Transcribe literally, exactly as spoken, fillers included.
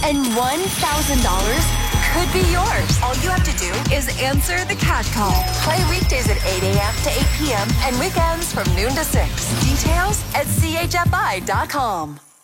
And one thousand dollars could be yours. All you have to do is answer the cat call. Play weekdays at eight a.m. to eight p.m. and weekends from noon to six. Details at C H F I dot com.